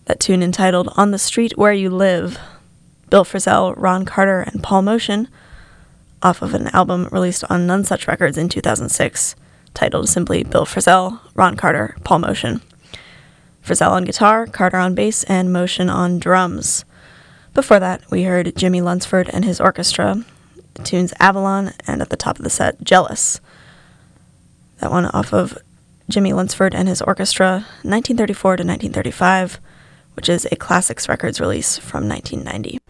That tune entitled On the Street Where You Live, Bill Frisell, Ron Carter, and Paul Motian, off of an album released on None Such Records in 2006, titled simply Bill Frisell, Ron Carter, Paul Motian. Frisell on guitar, Carter on bass, and Motian on drums. Before that, we heard Jimmy Lunceford and his orchestra, the tunes Avalon, and at the top of the set, Jealous. That one off of Jimmy Lunceford and his orchestra, 1934 to 1935, which is a Classics Records release from 1990.